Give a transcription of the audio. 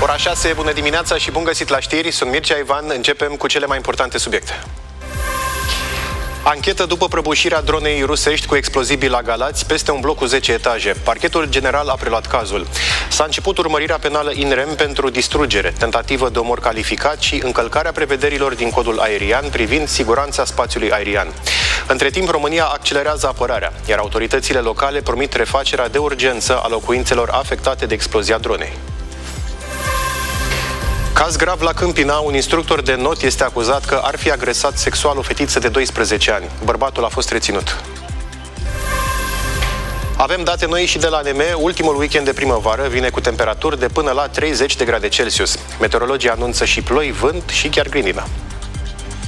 Ora 6, bună dimineața și bun găsit la știri. Sunt Mircea Ivan, începem cu cele mai importante subiecte. Anchetă după prăbușirea dronei rusești cu explozibil la Galați peste un bloc cu 10 etaje. Parchetul general a preluat cazul. S-a început urmărirea penală in rem pentru distrugere, tentativă de omor calificat și încălcarea prevederilor din codul aerian privind siguranța spațiului aerian. Între timp, România accelerează apărarea, iar autoritățile locale promit refacerea de urgență a locuințelor afectate de explozia dronei. Caz grav la Câmpina, un instructor de not este acuzat că ar fi agresat sexual o fetiță de 12 ani. Bărbatul a fost reținut. Avem date noi și de la ANM. Ultimul weekend de primăvară vine cu temperaturi de până la 30 de grade Celsius. Meteorologii anunță și ploi, vânt și chiar grindină.